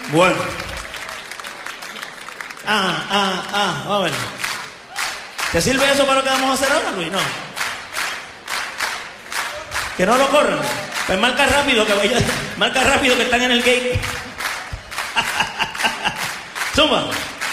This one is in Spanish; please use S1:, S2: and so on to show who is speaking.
S1: Bueno. Vamos a ver. ¿Te sirve eso para lo que vamos a hacer ahora, Luis? No. Que no lo corran. Pues marca rápido, marca rápido que están en el gate. Zumba.